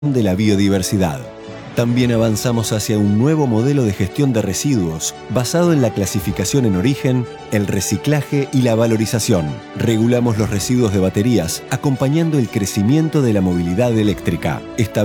de la biodiversidad. También avanzamos hacia un nuevo modelo de gestión de residuos basado en la clasificación en origen, el reciclaje y la valorización. Regulamos los residuos de baterías, acompañando el crecimiento de la movilidad eléctrica.